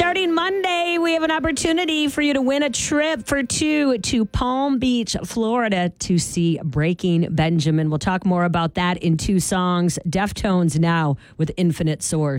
starting Monday, we have an opportunity for you to win a trip for two to Palm Beach, Florida to see Breaking Benjamin. We'll talk more about that in two songs. Deftones now with Infinite Source.